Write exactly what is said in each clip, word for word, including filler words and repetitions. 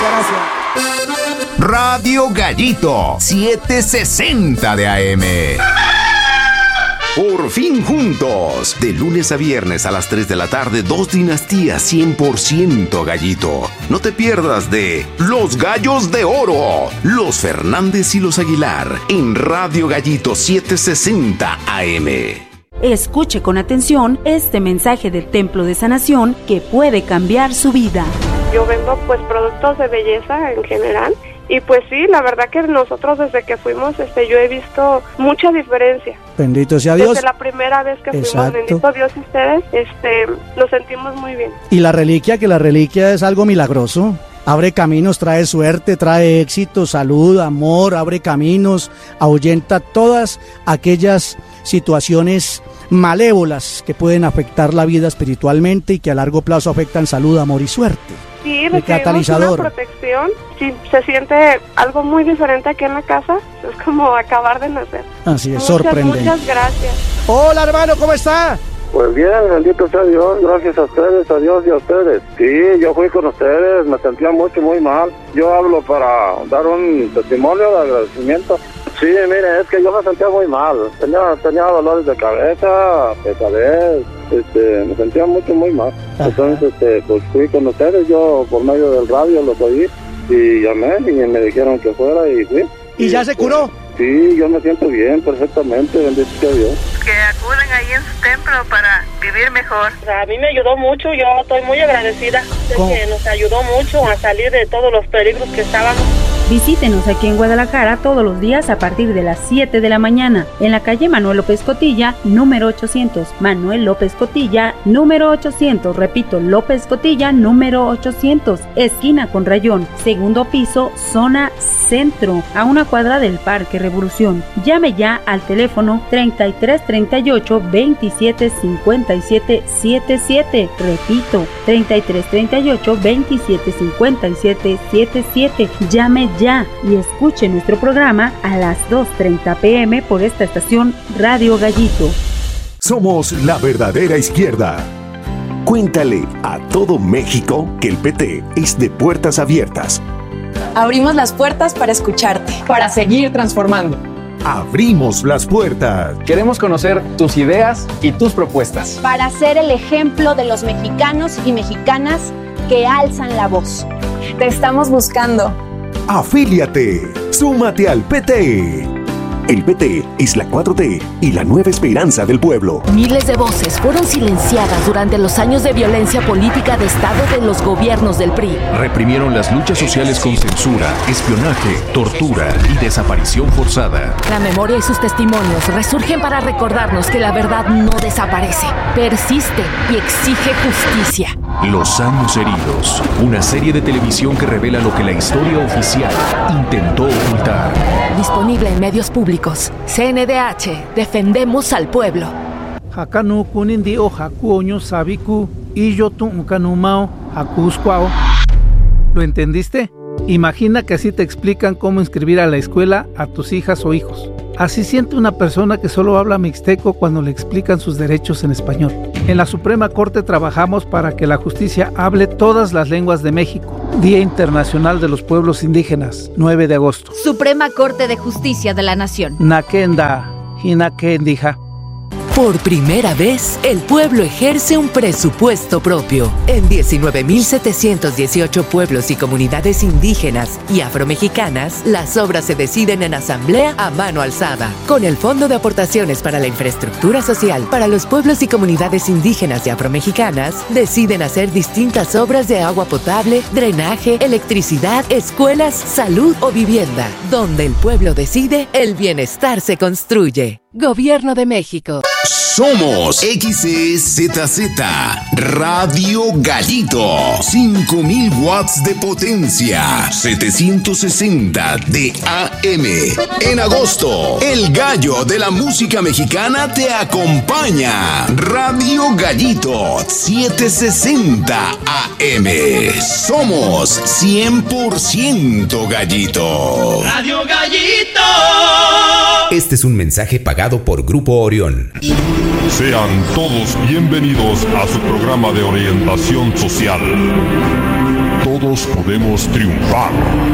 Muchas gracias. Radio Gallito, setecientos sesenta de A M. Por fin juntos. De lunes a viernes a las tres de la tarde, dos dinastías cien por ciento Gallito. No te pierdas de Los Gallos de Oro, los Fernández y los Aguilar, en Radio Gallito setecientos sesenta A M. Escuche con atención este mensaje del Templo de Sanación que puede cambiar su vida. Yo vendo pues productos de belleza en general. Y pues sí, la verdad que nosotros desde que fuimos, este, yo he visto mucha diferencia. Bendito sea Dios. Desde la primera vez que Exacto. fuimos, bendito Dios y ustedes, este, nos sentimos muy bien. Y la reliquia, que la reliquia es algo milagroso. Abre caminos, trae suerte, trae éxito, salud, amor, abre caminos, ahuyenta todas aquellas situaciones malévolas que pueden afectar la vida espiritualmente y que a largo plazo afectan salud, amor y suerte. Sí, recibimos una protección. Sí, se siente algo muy diferente aquí en la casa. Es como acabar de nacer. Así es, muchas, sorprendente. Muchas gracias. Hola, hermano, ¿cómo está? Pues bien, bendito sea Dios, gracias a ustedes, a Dios y a ustedes. Sí, yo fui con ustedes, me sentía mucho, muy mal. Yo hablo para dar un testimonio de agradecimiento. Sí, mire, es que yo me sentía muy mal. Tenía, tenía dolores de cabeza, pesadez, este, me sentía mucho, muy mal. Ajá. Entonces, este, pues fui con ustedes, yo por medio del radio los oí y llamé y me dijeron que fuera y fui. ¿Y, y ya se curó? Sí, yo me siento bien, perfectamente, bendito sea Dios. Que acuden ahí en su templo para vivir mejor. A mí me ayudó mucho, yo estoy muy agradecida de ¿Cómo? Que nos ayudó mucho a salir de todos los peligros que estábamos. Visítenos aquí en Guadalajara todos los días a partir de las siete de la mañana, en la calle Manuel López Cotilla, número ochocientos. Manuel López Cotilla, número ochocientos. Repito, López Cotilla, número ochocientos. Esquina con Rayón, segundo piso, zona centro, a una cuadra del Parque Revolución. Llame ya al teléfono treinta y tres treinta y ocho veintisiete cincuenta y siete setenta y siete. Repito, treinta y tres treinta y ocho veintisiete cincuenta y siete setenta y siete. Llame ya y escuche nuestro programa a las dos treinta pm por esta estación Radio Gallito. Somos la verdadera izquierda. Cuéntale a todo México que el P T es de puertas abiertas. Abrimos las puertas para escucharte, para seguir transformando. Abrimos las puertas. Queremos conocer tus ideas y tus propuestas. Para ser el ejemplo de los mexicanos y mexicanas que alzan la voz. Te estamos buscando. Afíliate, súmate al P T. El P T es la cuatro T y la nueva esperanza del pueblo. Miles de voces fueron silenciadas durante los años de violencia política de Estado de los gobiernos del P R I. Reprimieron las luchas sociales con censura, espionaje, tortura y desaparición forzada. La memoria y sus testimonios resurgen para recordarnos que la verdad no desaparece, persiste y exige justicia. Los años heridos, una serie de televisión que revela lo que la historia oficial intentó ocultar. Disponible en medios públicos. C N D H, defendemos al pueblo. Hakanu kunindi o hakuoño sabiku y yo tu kanumao hakuskwao. ¿Lo entendiste? Imagina que así te explican cómo inscribir a la escuela a tus hijas o hijos. Así siente una persona que solo habla mixteco cuando le explican sus derechos en español. En la Suprema Corte trabajamos para que la justicia hable todas las lenguas de México. Día Internacional de los Pueblos Indígenas, nueve de agosto. Suprema Corte de Justicia de la Nación. Nakenda, Hinakendija. Por primera vez, el pueblo ejerce un presupuesto propio. En diecinueve mil setecientos dieciocho pueblos y comunidades indígenas y afromexicanas, las obras se deciden en asamblea a mano alzada. Con el Fondo de Aportaciones para la Infraestructura Social para los pueblos y comunidades indígenas y afromexicanas, deciden hacer distintas obras de agua potable, drenaje, electricidad, escuelas, salud o vivienda. Donde el pueblo decide, el bienestar se construye. Gobierno de México. Somos X E Z Z, Radio Gallito, cinco mil watts de potencia, setecientos sesenta de A M. En agosto, el gallo de la música mexicana te acompaña. Radio Gallito, setecientos sesenta A M. Somos cien por ciento gallito. Radio Gallito. Este es un mensaje pagado por Grupo Orión. Sean todos bienvenidos a su programa de orientación social. Todo Juntos podemos triunfar.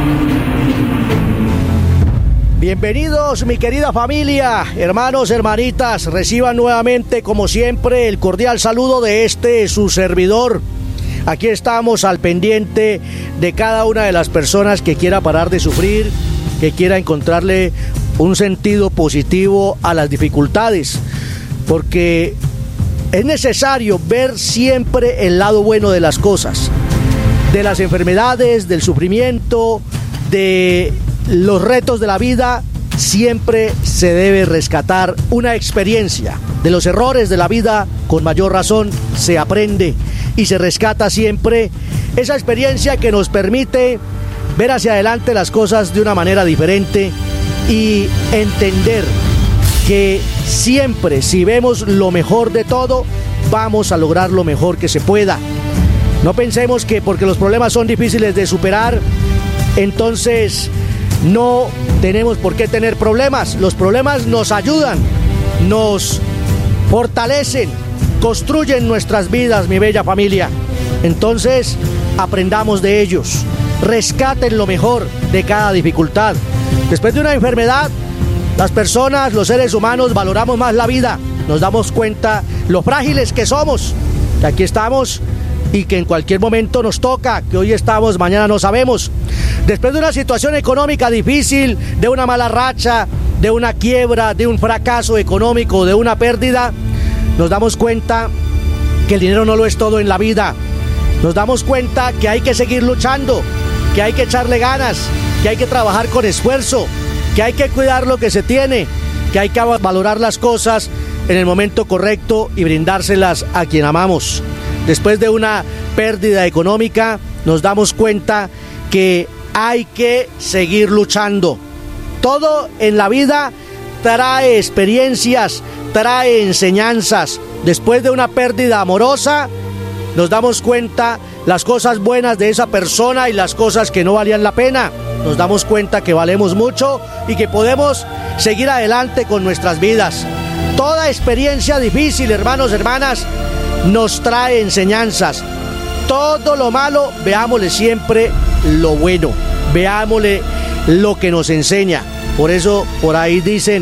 Bienvenidos, mi querida familia, hermanos, hermanitas, reciban nuevamente, como siempre, el cordial saludo de este, su servidor. Aquí estamos al pendiente de cada una de las personas que quiera parar de sufrir, que quiera encontrarle un sentido positivo a las dificultades, porque es necesario ver siempre el lado bueno de las cosas, de las enfermedades, del sufrimiento, de los retos de la vida. Siempre se debe rescatar una experiencia. De los errores de la vida, con mayor razón, se aprende y se rescata siempre esa experiencia que nos permite ver hacia adelante las cosas de una manera diferente y entender que siempre, si vemos lo mejor de todo, vamos a lograr lo mejor que se pueda. No pensemos que porque los problemas son difíciles de superar, entonces no tenemos por qué tener problemas. Los problemas nos ayudan, nos fortalecen, construyen nuestras vidas, mi bella familia. Entonces, aprendamos de ellos, rescaten lo mejor de cada dificultad. Después de una enfermedad, las personas, los seres humanos, valoramos más la vida. Nos damos cuenta lo frágiles que somos, que aquí estamos y que en cualquier momento nos toca, que hoy estamos, mañana no sabemos. Después de una situación económica difícil, de una mala racha, de una quiebra, de un fracaso económico, de una pérdida, nos damos cuenta que el dinero no lo es todo en la vida. Nos damos cuenta que hay que seguir luchando, que hay que echarle ganas, que hay que trabajar con esfuerzo, que hay que cuidar lo que se tiene, que hay que valorar las cosas en el momento correcto y brindárselas a quien amamos. Después de una pérdida económica, nos damos cuenta que hay que seguir luchando. Todo en la vida trae experiencias, trae enseñanzas. Después de una pérdida amorosa, nos damos cuenta las cosas buenas de esa persona y las cosas que no valían la pena. Nos damos cuenta que valemos mucho y que podemos seguir adelante con nuestras vidas. Toda experiencia difícil, hermanos, hermanas, nos trae enseñanzas. Todo lo malo, veámosle siempre lo bueno, veámosle lo que nos enseña. Por eso, por ahí dicen,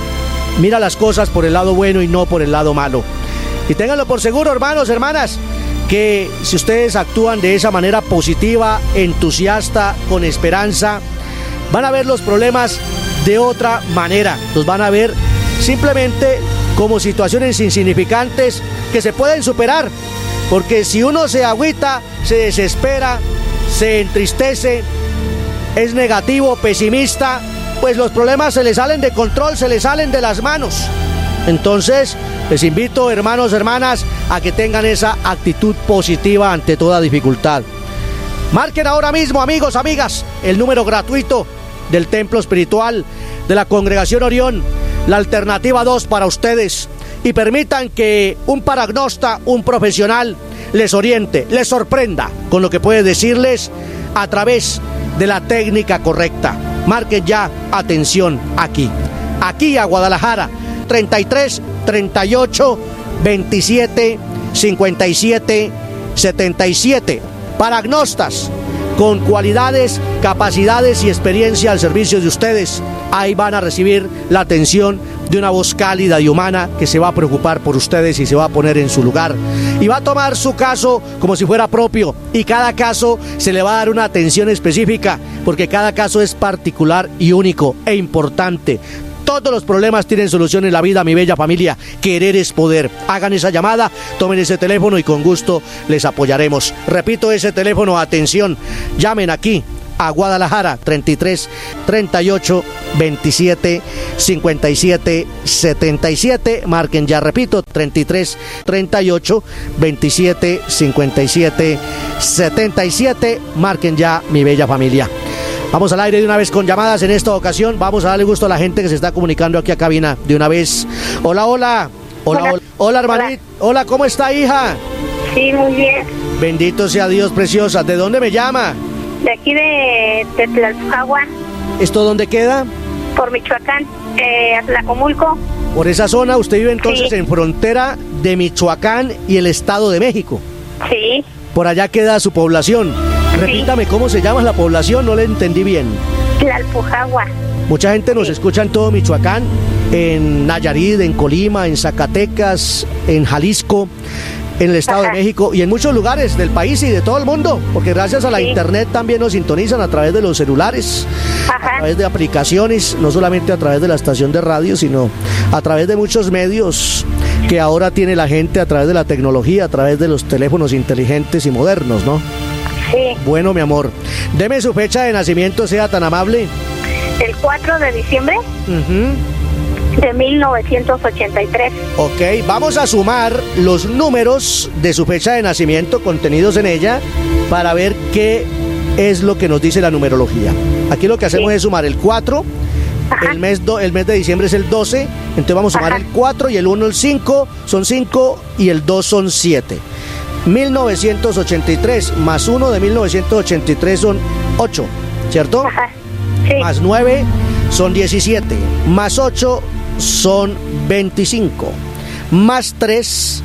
mira las cosas por el lado bueno y no por el lado malo. Y ténganlo por seguro, hermanos, hermanas, que si ustedes actúan de esa manera positiva, entusiasta, con esperanza, van a ver los problemas de otra manera. Los van a ver simplemente como situaciones insignificantes que se pueden superar. Porque si uno se agüita, se desespera, se entristece, es negativo, pesimista, pues los problemas se le salen de control, se le salen de las manos. Entonces, les invito, hermanos, hermanas, a que tengan esa actitud positiva ante toda dificultad. Marquen ahora mismo, amigos, amigas, el número gratuito del Templo Espiritual de la Congregación Orión, la alternativa dos para ustedes, y permitan que un paragnosta, un profesional, les oriente, les sorprenda con lo que puede decirles a través de la técnica correcta. Marquen ya, atención, aquí, aquí a Guadalajara, treinta y tres, treinta y ocho, veintisiete, cincuenta y siete, setenta y siete. Paragnostas con cualidades, capacidades y experiencia al servicio de ustedes. Ahí van a recibir la atención de una voz cálida y humana que se va a preocupar por ustedes y se va a poner en su lugar. Y va a tomar su caso como si fuera propio. Y cada caso se le va a dar una atención específica, porque cada caso es particular y único e importante. Todos los problemas tienen solución en la vida, mi bella familia. Querer es poder. Hagan esa llamada, tomen ese teléfono y con gusto les apoyaremos. Repito ese teléfono, atención, llamen aquí a Guadalajara, treinta y tres, treinta y ocho, veintisiete, cincuenta y siete, setenta y siete. Marquen ya, repito, treinta y tres, treinta y ocho, veintisiete, cincuenta y siete, setenta y siete. Marquen ya, mi bella familia. Vamos al aire de una vez con llamadas en esta ocasión. Vamos a darle gusto a la gente que se está comunicando aquí a cabina de una vez. Hola, hola. Hola, hola, hola, hola hermanita. Hola. Hola, ¿cómo está, hija? Sí, muy bien. Bendito sea Dios, preciosa. ¿De dónde me llama? De aquí de, de Tlalpujahua. ¿Esto dónde queda? Por Michoacán, eh, Atlacomulco. Por esa zona, usted vive entonces sí. En frontera de Michoacán y el Estado de México. Sí. Por allá queda su población. Repítame, ¿cómo se llama la población? No le entendí bien. Tlalpujagua. Mucha gente nos escucha en todo Michoacán, en Nayarit, en Colima, en Zacatecas, en Jalisco, en el Estado Ajá. de México y en muchos lugares del país y de todo el mundo, porque gracias a la sí. internet también nos sintonizan a través de los celulares, Ajá. a través de aplicaciones, no solamente a través de la estación de radio, sino a través de muchos medios que ahora tiene la gente a través de la tecnología, a través de los teléfonos inteligentes y modernos, ¿no? Sí. Bueno, mi amor, deme su fecha de nacimiento, sea tan amable. El cuatro de diciembre uh-huh. de mil novecientos ochenta y tres. Ok, vamos a sumar los números de su fecha de nacimiento contenidos en ella para ver qué es lo que nos dice la numerología. Aquí lo que hacemos sí. es sumar el cuatro, el mes, do, el mes de diciembre es el doce, entonces vamos a sumar Ajá. el cuatro y el uno el cinco, son cinco y el dos son siete. mil novecientos ochenta y tres más uno de mil novecientos ochenta y tres son ocho, ¿cierto? Ajá. Sí. Más nueve son diecisiete, más ocho son veinticinco, más tres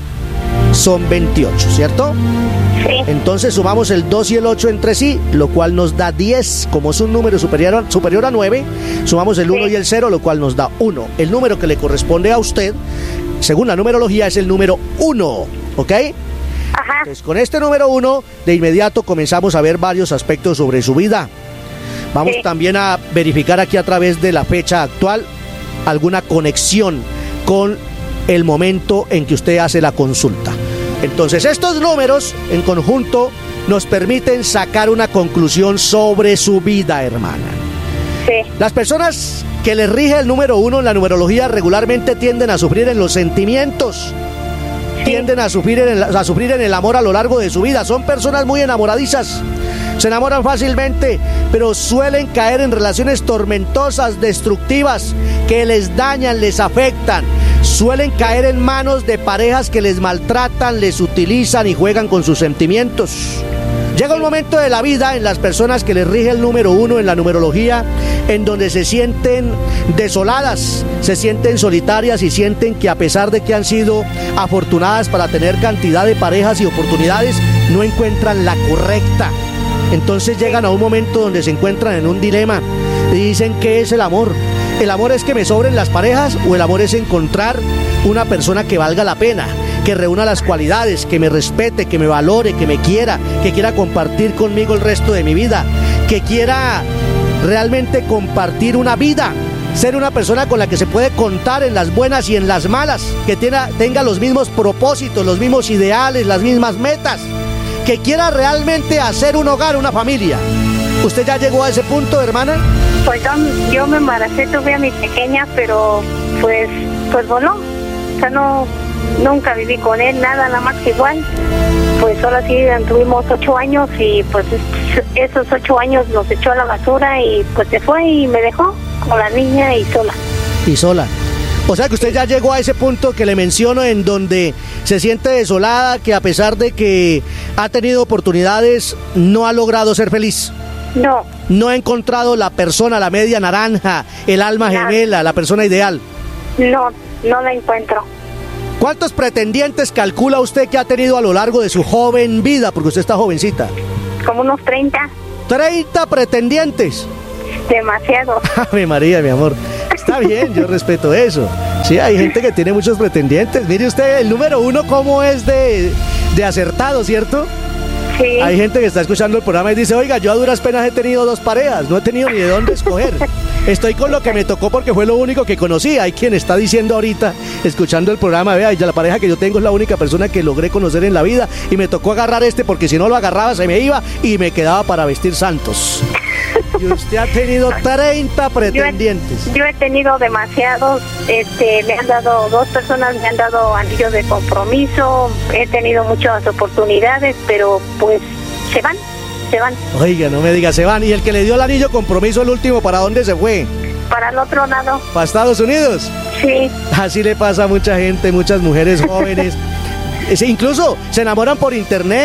son veintiocho, ¿cierto? Sí. Entonces sumamos el dos y el ocho entre sí, lo cual nos da diez, como es un número superior a, superior a nueve, sumamos el uno sí. y el cero, lo cual nos da uno. El número que le corresponde a usted, según la numerología, es el número uno, ¿ok? Ajá. Entonces, con este número uno, de inmediato comenzamos a ver varios aspectos sobre su vida. Vamos sí. también a verificar aquí a través de la fecha actual alguna conexión con el momento en que usted hace la consulta. Entonces, estos números en conjunto nos permiten sacar una conclusión sobre su vida, hermana. Sí. Las personas que les rige el número uno en la numerología regularmente tienden a sufrir en los sentimientos. Sí. Tienden a sufrir, en el, a sufrir en el amor a lo largo de su vida. Son personas muy enamoradizas. Se enamoran fácilmente, pero suelen caer en relaciones tormentosas, destructivas, que les dañan, les afectan. Suelen caer en manos de parejas que les maltratan, les utilizan y juegan con sus sentimientos. Llega un momento de la vida en las personas que les rige el número uno en la numerología, en donde se sienten desoladas, se sienten solitarias y sienten que a pesar de que han sido afortunadas para tener cantidad de parejas y oportunidades, no encuentran la correcta. Entonces llegan a un momento donde se encuentran en un dilema y dicen, ¿qué es el amor? ¿El amor es que me sobren las parejas o el amor es encontrar una persona que valga la pena, que reúna las cualidades, que me respete, que me valore, que me quiera, que quiera compartir conmigo el resto de mi vida, que quiera realmente compartir una vida, ser una persona con la que se puede contar en las buenas y en las malas, que tenga, tenga los mismos propósitos, los mismos ideales, las mismas metas, que quiera realmente hacer un hogar, una familia? ¿Usted ya llegó a ese punto, hermana? Pues yo, yo me embaracé, tuve a mi pequeña, pero pues, pues voló. O sea, no, nunca viví con él, nada, nada más que igual. Pues solo así tuvimos ocho años y pues esos ocho años los echó a la basura y pues se fue y me dejó con la niña y sola. Y sola. O sea que usted ya llegó a ese punto que le menciono, en donde se siente desolada, que a pesar de que ha tenido oportunidades, no ha logrado ser feliz. No. No ha encontrado la persona, la media naranja, el alma Nada. gemela, la persona ideal. No, no la encuentro. ¿Cuántos pretendientes calcula usted que ha tenido a lo largo de su joven vida? Porque usted está jovencita. Como unos treinta. ¿treinta pretendientes? Demasiado. Ave María, mi amor. Está bien, yo respeto eso. Sí, hay gente que tiene muchos pretendientes. Mire usted, el número uno cómo es de, de acertado, ¿cierto? Sí. Hay gente que está escuchando el programa y dice, oiga, yo a duras penas he tenido dos parejas, no he tenido ni de dónde escoger. Estoy con lo que me tocó porque fue lo único que conocí. Hay quien está diciendo ahorita, escuchando el programa, vea, ya la pareja que yo tengo es la única persona que logré conocer en la vida y me tocó agarrar este porque si no lo agarraba se me iba y me quedaba para vestir santos. Y usted ha tenido treinta pretendientes. Yo he, yo he tenido demasiados, este, me han dado, dos personas me han dado anillos de compromiso, he tenido muchas oportunidades, pero pues se van, se van. Oiga, no me diga, se van. ¿Y el que le dio el anillo de compromiso, el último, para dónde se fue? Para el otro lado. ¿Para Estados Unidos? Sí. Así le pasa a mucha gente, muchas mujeres jóvenes. Incluso se enamoran por internet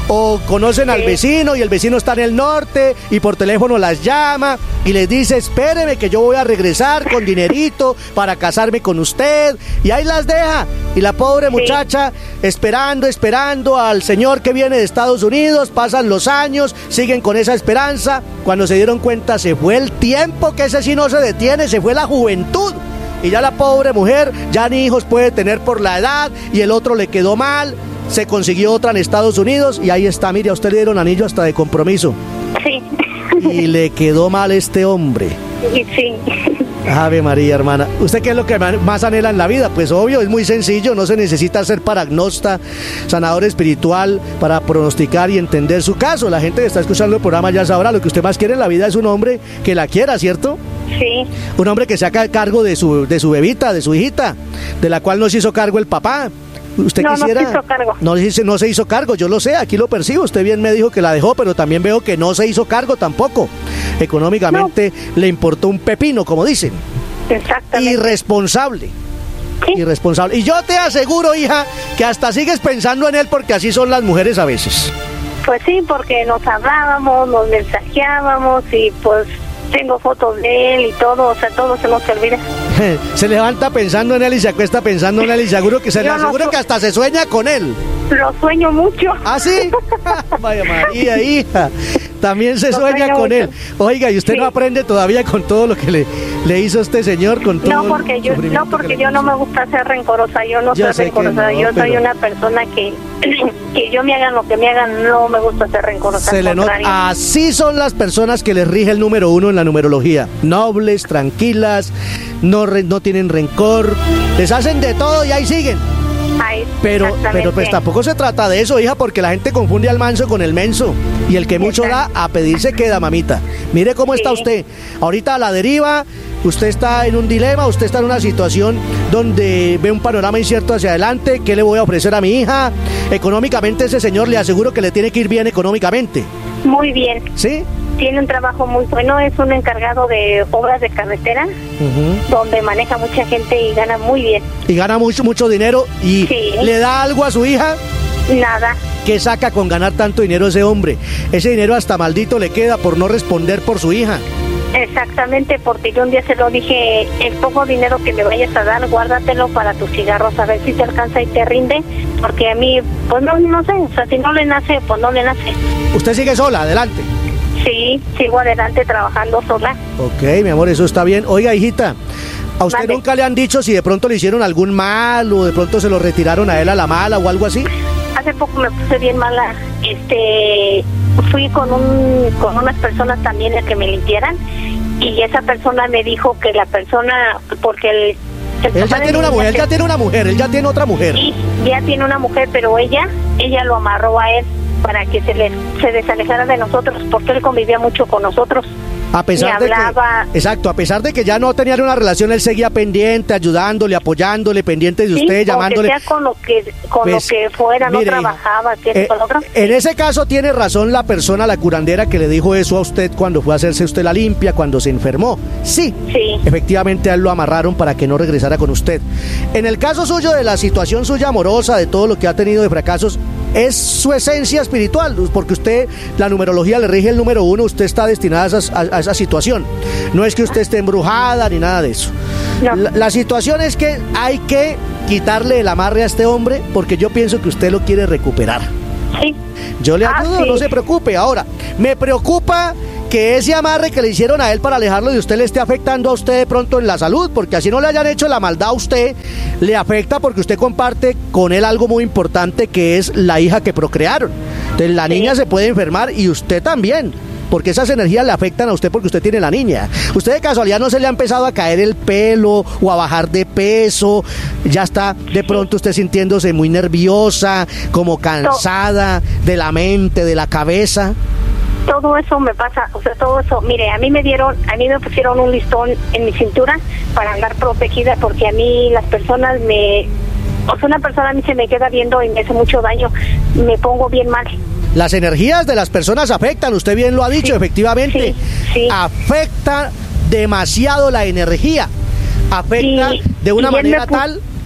O conocen sí. al vecino y el vecino está en el norte y por teléfono las llama y les dice, espéreme que yo voy a regresar con dinerito para casarme con usted, y ahí las deja. Y la pobre muchacha sí. esperando, esperando al señor que viene de Estados Unidos, pasan los años, siguen con esa esperanza. Cuando se dieron cuenta, se fue el tiempo, que ese sí no se detiene, se fue la juventud. Y ya la pobre mujer ya ni hijos puede tener por la edad, y el otro le quedó mal, se consiguió otra en Estados Unidos, y ahí está, mire, a usted le dieron anillo hasta de compromiso. Sí. Y le quedó mal este hombre. Sí. Ave María, hermana. ¿Usted qué es lo que más anhela en la vida? Pues obvio, es muy sencillo, no se necesita ser paragnosta, sanador espiritual para pronosticar y entender su caso. La gente que está escuchando el programa ya sabrá, lo que usted más quiere en la vida es un hombre que la quiera, ¿cierto? Sí. Un hombre que se haga cargo de su, de su bebita, de su hijita, de la cual no se hizo cargo el papá. ¿Usted no, quisiera? No se hizo cargo. No, no se hizo cargo, yo lo sé, aquí lo percibo. Usted bien me dijo que la dejó, pero también veo que no se hizo cargo tampoco. Económicamente no. Le importó un pepino, como dicen. Exactamente. Irresponsable. ¿Sí? Irresponsable. Y yo te aseguro, hija, que hasta sigues pensando en él, porque así son las mujeres a veces. Pues sí, porque nos hablábamos, nos mensajeábamos y pues tengo fotos de él y todo, o sea, todo se nos olvida. Se levanta pensando en él y se acuesta pensando en él, y seguro que se le aseguro no, que hasta se sueña con él. Lo sueño mucho. ¿Ah, sí? Vaya María, hija. También se lo sueña con mucho. Él. Oiga, ¿y usted sí. no aprende todavía con todo lo que le, le hizo este señor? Con todo no, porque yo no porque yo no me gusta ser rencorosa. Yo no yo soy rencorosa. No, yo pero... soy una persona que que yo me hagan lo que me hagan, no me gusta ser rencorosa. Se le nota. Así son las personas que les rige el número uno en la numerología. Nobles, tranquilas, no, re, no tienen rencor, les hacen de todo y ahí siguen. Ay, pero, pero pues tampoco se trata de eso, hija, porque la gente confunde al manso con el menso. Y el que mucho da, a pedir se queda, mamita. Mire cómo sí. está usted. Ahorita a la deriva, usted está en un dilema, usted está en una situación donde ve un panorama incierto hacia adelante. ¿Qué le voy a ofrecer a mi hija? Económicamente ese señor, le aseguro que le tiene que ir bien económicamente. Muy bien. ¿Sí? Tiene un trabajo muy bueno, es un encargado de obras de carretera, uh-huh. donde maneja mucha gente y gana muy bien. Y gana mucho, mucho dinero. ¿Y sí. le da algo a su hija? Nada. ¿Qué saca con ganar tanto dinero ese hombre? Ese dinero hasta maldito le queda por no responder por su hija. Exactamente, porque yo un día se lo dije, el poco dinero que me vayas a dar, guárdatelo para tus cigarros, a ver si te alcanza y te rinde, porque a mí, pues no, no sé, o sea, si no le nace, pues no le nace. ¿Usted sigue sola? Adelante. Sí, sigo adelante trabajando sola. Ok, mi amor, eso está bien. Oiga, hijita, ¿a usted vale. nunca le han dicho si de pronto le hicieron algún mal o de pronto se lo retiraron a él a la mala o algo así? Hace poco me puse bien mala, este, fui con un con unas personas también a que me limpiaran y esa persona me dijo que la persona, porque el... el él ya tiene una mujer, él ya tiene una mujer, él ya tiene otra mujer. Sí, ya tiene una mujer, pero ella, ella lo amarró a él para que se le se desalejara de nosotros, porque él convivía mucho con nosotros. A pesar de que, exacto, a pesar de que ya no tenían una relación, él seguía pendiente, ayudándole, apoyándole, pendiente de sí, usted, llamándole. Sea con lo que con pues, lo que fuera, mire, no trabajaba, eh, con otro. En ese caso tiene razón la persona, la curandera que le dijo eso a usted cuando fue a hacerse usted la limpia, cuando se enfermó. Sí, sí. Efectivamente a él lo amarraron para que no regresara con usted. En el caso suyo, de la situación suya amorosa, de todo lo que ha tenido de fracasos, es su esencia espiritual, porque usted, la numerología le rige el número uno, usted está destinada a, esas, a, a esa situación. No es que usted esté embrujada ni nada de eso. No. La, la situación es que hay que quitarle el amarre a este hombre, porque yo pienso que usted lo quiere recuperar. Sí. Yo le ayudo, ah, sí. No se preocupe. Ahora, me preocupa que ese amarre que le hicieron a él para alejarlo de usted le esté afectando a usted de pronto en la salud, porque así no le hayan hecho la maldad a usted, le afecta porque usted comparte con él algo muy importante, que es la hija que procrearon. Entonces la sí. niña se puede enfermar y usted también, porque esas energías le afectan a usted porque usted tiene la niña. Usted de casualidad no se le ha empezado a caer el pelo o a bajar de peso, ya está de pronto usted sintiéndose muy nerviosa, como cansada de la mente, de la cabeza. Todo eso me pasa, o sea, todo eso, mire, a mí me dieron, a mí me pusieron un listón en mi cintura para andar protegida, porque a mí las personas me, o sea, una persona a mí se me queda viendo y me hace mucho daño, me pongo bien mal. Las energías de las personas afectan, usted bien lo ha dicho, sí, efectivamente, sí, sí. Afecta demasiado la energía, afecta y, de una manera tal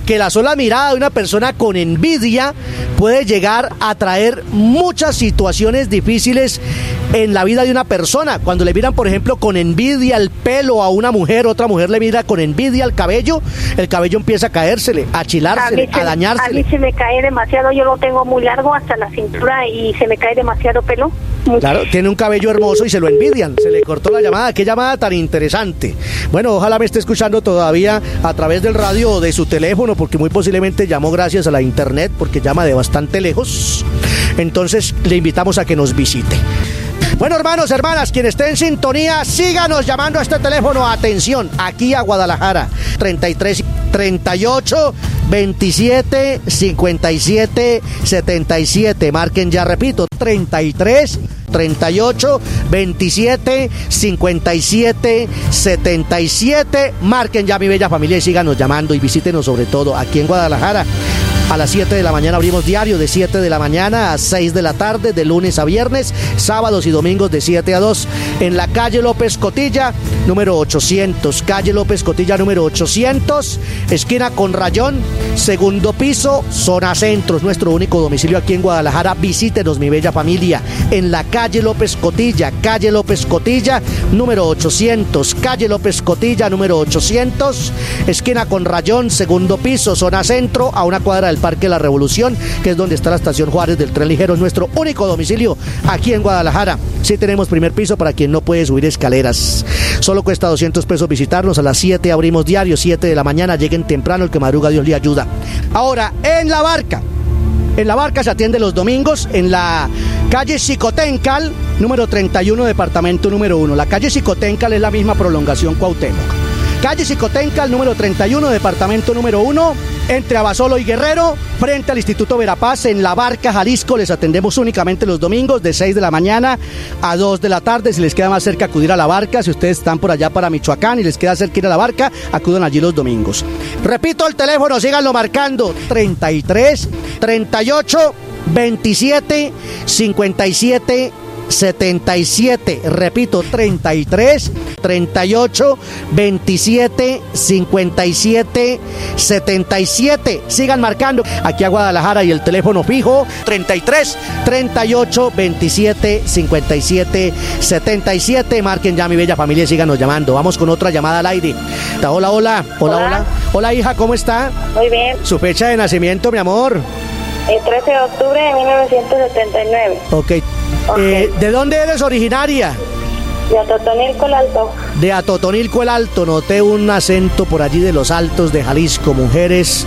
que la sola mirada de una persona con envidia puede llegar a traer muchas situaciones difíciles en la vida de una persona. Cuando le miran, por ejemplo, con envidia el pelo a una mujer, otra mujer le mira con envidia el cabello, el cabello empieza a caérsele, a achilársele, a, a dañársele. A mí se me cae demasiado, yo lo tengo muy largo hasta la cintura y se me cae demasiado pelo. Claro, tiene un cabello hermoso y se lo envidian. Se le cortó la llamada. Qué llamada tan interesante. Bueno, ojalá me esté escuchando todavía a través del radio o de su teléfono, porque muy posiblemente llamó gracias a la internet, porque llama de bastante lejos. Entonces le invitamos a que nos visite. Bueno, hermanos, hermanas, quien esté en sintonía, síganos llamando a este teléfono. Atención, aquí a Guadalajara, treinta y tres, treinta y ocho, veintisiete, cincuenta y siete, setenta y siete. Marquen ya, repito, treinta y tres, treinta y ocho, veintisiete, cincuenta y siete, setenta y siete. Marquen ya, mi bella familia, y síganos llamando y visítenos sobre todo aquí en Guadalajara. A las siete de la mañana abrimos diario, de siete de la mañana a seis de la tarde, de lunes a viernes, sábados y domingos de siete a dos, en la calle López Cotilla, número ochocientos, calle López Cotilla, número ochocientos, esquina con Rayón, segundo piso, zona centro, es nuestro único domicilio aquí en Guadalajara. Visítenos, mi bella familia, en la calle López Cotilla, calle López Cotilla, número ochocientos, calle López Cotilla, número ochocientos, esquina con Rayón, segundo piso, zona centro, a una cuadra del Parque La Revolución, que es donde está la estación Juárez del tren ligero. Es nuestro único domicilio aquí en Guadalajara. Sí tenemos primer piso para quien no puede subir escaleras. Solo cuesta doscientos pesos visitarnos. A las siete abrimos diario, siete de la mañana. Lleguen temprano, el que madruga Dios le ayuda. Ahora, en La Barca. En La Barca se atiende los domingos en la calle Xicoténcal, número treinta y uno, departamento número uno. La calle Xicoténcal es la misma prolongación Cuauhtémoc. Calle Xicoténcal, número treinta y uno, departamento número uno, entre Abasolo y Guerrero, frente al Instituto Verapaz, en La Barca, Jalisco. Les atendemos únicamente los domingos de seis de la mañana a dos de la tarde. Si les queda más cerca acudir a La Barca, si ustedes están por allá para Michoacán y les queda cerca ir a La Barca, acudan allí los domingos. Repito el teléfono, síganlo marcando, treinta y tres, treinta y ocho, veintisiete, cincuenta y siete, setenta y siete. Repito, treinta y tres, treinta y ocho, veintisiete, cincuenta y siete, setenta y siete. Sigan marcando aquí a Guadalajara, y el teléfono fijo treinta y tres, treinta y ocho, veintisiete, cincuenta y siete, setenta y siete. Marquen ya, mi bella familia, y síganos llamando. Vamos con otra llamada al aire. Hola, hola, hola, hola, hola. Hola, hija, ¿cómo está? Muy bien. ¿Su fecha de nacimiento, mi amor? El trece de octubre de mil novecientos setenta y nueve. Ok. Okay. Eh, ¿De dónde eres originaria? De Atotonilco el Alto. De Atotonilco el Alto. Noté un acento por allí de los Altos de Jalisco. Mujeres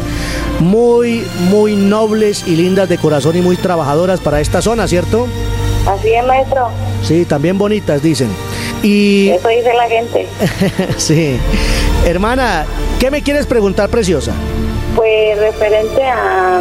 muy, muy nobles y lindas de corazón y muy trabajadoras para esta zona, ¿cierto? Así es, maestro. Sí, también bonitas, dicen. Y... eso dice la gente. Sí. Hermana, ¿qué me quieres preguntar, preciosa? Pues referente a...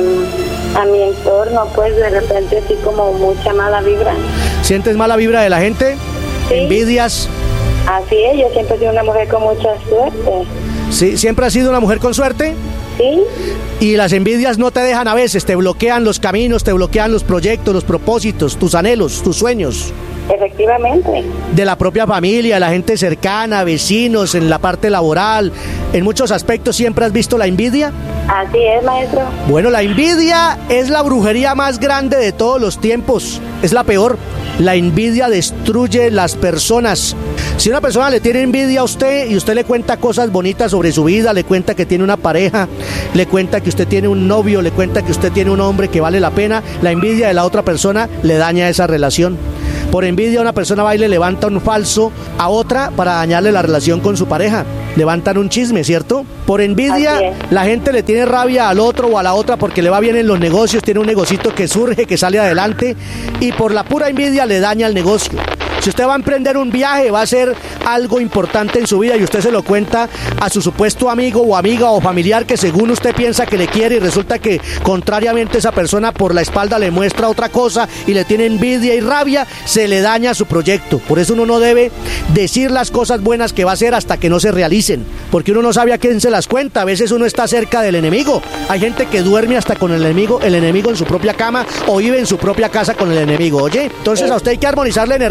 a mi entorno, pues de repente así como mucha mala vibra. ¿Sientes mala vibra de la gente? Sí. ¿Envidias? Así es, yo siempre he sido una mujer con mucha suerte. ¿Sí? ¿Siempre has sido una mujer con suerte? Sí. Y las envidias no te dejan a veces, te bloquean los caminos, te bloquean los proyectos, los propósitos, tus anhelos, tus sueños. Efectivamente. De la propia familia, la gente cercana, vecinos, en la parte laboral, en muchos aspectos. ¿Siempre has visto la envidia? Así es, maestro. Bueno, la envidia es la brujería más grande de todos los tiempos. Es la peor. La envidia destruye las personas. Si una persona le tiene envidia a usted y usted le cuenta cosas bonitas sobre su vida, le cuenta que tiene una pareja, le cuenta que usted tiene un novio, le cuenta que usted tiene un hombre que vale la pena, la envidia de la otra persona le daña esa relación. Por envidia una persona va y le levanta un falso a otra para dañarle la relación con su pareja. Levantan un chisme, ¿cierto? Por envidia la gente le tiene rabia al otro o a la otra porque le va bien en los negocios, tiene un negocito que surge, que sale adelante, y por la pura envidia le daña el negocio. Si usted va a emprender un viaje, va a ser algo importante en su vida y usted se lo cuenta a su supuesto amigo o amiga o familiar que según usted piensa que le quiere, y resulta que contrariamente esa persona por la espalda le muestra otra cosa y le tiene envidia y rabia, se le daña su proyecto. Por eso uno no debe decir las cosas buenas que va a hacer hasta que no se realicen, porque uno no sabe a quién se las cuenta. A veces uno está cerca del enemigo. Hay gente que duerme hasta con el enemigo, el enemigo en su propia cama, o vive en su propia casa con el enemigo, ¿oye? Entonces a usted hay que armonizarle energías,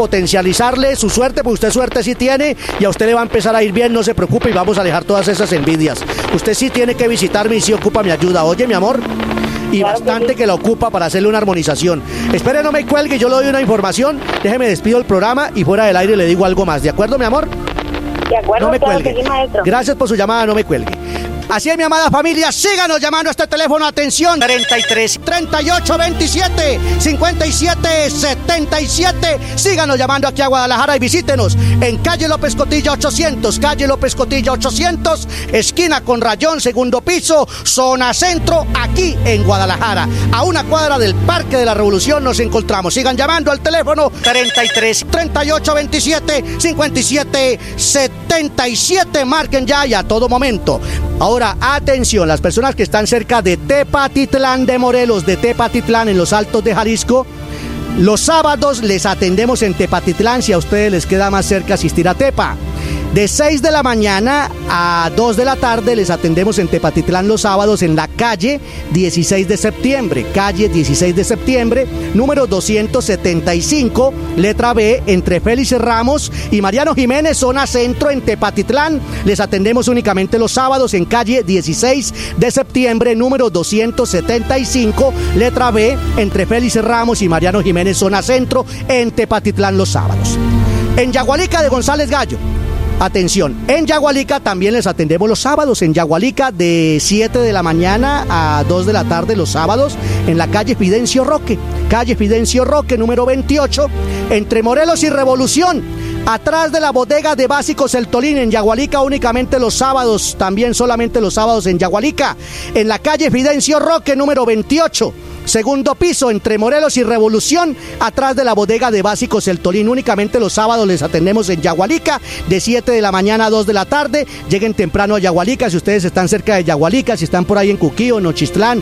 potencializarle su suerte, porque usted suerte sí tiene y a usted le va a empezar a ir bien, no se preocupe y vamos a alejar todas esas envidias. Usted sí tiene que visitarme y sí ocupa mi ayuda, oye mi amor. Y claro, bastante que, que la ocupa para hacerle una armonización. Espere, no me cuelgue, yo le doy una información, déjeme despido el programa y fuera del aire le digo algo más, ¿de acuerdo mi amor? De acuerdo, no me claro, cuelgue. sí, maestro. Gracias por su llamada, no me cuelgue. Así es, mi amada familia, síganos llamando a este teléfono, atención, treinta y tres, treinta y ocho, veintisiete, cincuenta y siete, setenta y siete. Síganos llamando aquí a Guadalajara y visítenos en calle López Cotilla ochocientos, calle López Cotilla ochocientos, esquina con Rayón, segundo piso, zona centro, aquí en Guadalajara. A una cuadra del Parque de la Revolución nos encontramos. Sigan llamando al teléfono treinta y tres, treinta y ocho, veintisiete, cincuenta y siete, setenta y siete. Marquen ya y a todo momento. Ahora, atención, las personas que están cerca de Tepatitlán de Morelos, de Tepatitlán en los Altos de Jalisco, los sábados les atendemos en Tepatitlán, si a ustedes les queda más cerca asistir a Tepa. De seis de la mañana a dos de la tarde les atendemos en Tepatitlán los sábados en la calle dieciséis de septiembre, calle dieciséis de septiembre, número doscientos setenta y cinco, letra B, entre Félix Ramos y Mariano Jiménez, zona centro en Tepatitlán. Les atendemos únicamente los sábados en calle dieciséis de septiembre, número doscientos setenta y cinco, letra B, entre Félix Ramos y Mariano Jiménez, zona centro en Tepatitlán los sábados. En Yagualica de González Gallo, atención, en Yagualica también les atendemos los sábados, en Yagualica de siete de la mañana a dos de la tarde los sábados, en la calle Fidencio Roque, calle Fidencio Roque, número veintiocho, entre Morelos y Revolución, atrás de la bodega de Básicos El Tolín, en Yagualica únicamente los sábados, también solamente los sábados en Yagualica, en la calle Fidencio Roque, número veintiocho, segundo piso, entre Morelos y Revolución, atrás de la bodega de Básicos El Tolín. Únicamente los sábados les atendemos en Yagualica, de siete de la mañana a dos de la tarde. Lleguen temprano a Yagualica, si ustedes están cerca de Yagualica, si están por ahí en Cuquío, en Nochistlán,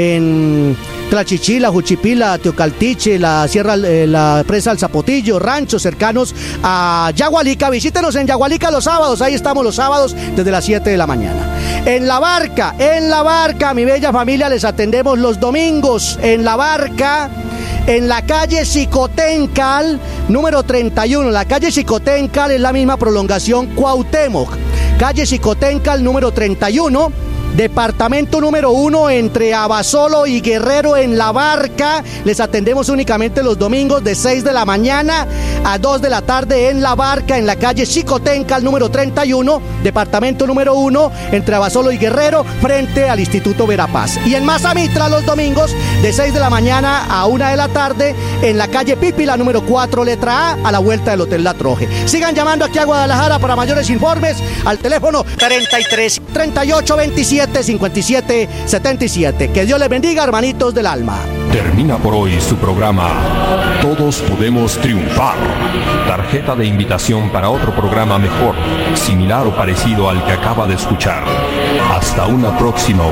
en Tlachichila, Juchipila, Teocaltiche, la Sierra, eh, la Presa del Zapotillo, ranchos cercanos a Yagualica, visítenos en Yagualica los sábados, ahí estamos los sábados desde las siete de la mañana. En La Barca, en La Barca, mi bella familia, les atendemos los domingos, en La Barca, en la calle Xicoténcal, número treinta y uno, la calle Xicoténcal es la misma prolongación Cuauhtémoc, calle Xicoténcal, número treinta y uno, departamento número uno, entre Abasolo y Guerrero en La Barca. Les atendemos únicamente los domingos de seis de la mañana a dos de la tarde en La Barca, en la calle Xicoténcal, número treinta y uno, departamento número uno, entre Abasolo y Guerrero, frente al Instituto Verapaz. Y en Mazamitla los domingos de seis de la mañana a una de la tarde en la calle Pípila, número cuatro, letra A, a la vuelta del Hotel La Troje. Sigan llamando aquí a Guadalajara para mayores informes al teléfono treinta y tres, treinta y ocho, veintisiete, cincuenta y siete, setenta y siete. Que Dios les bendiga, hermanitos del alma. Termina por hoy su programa Todos Podemos Triunfar. Tarjeta de invitación para otro programa mejor, similar o parecido al que acaba de escuchar. Hasta una próxima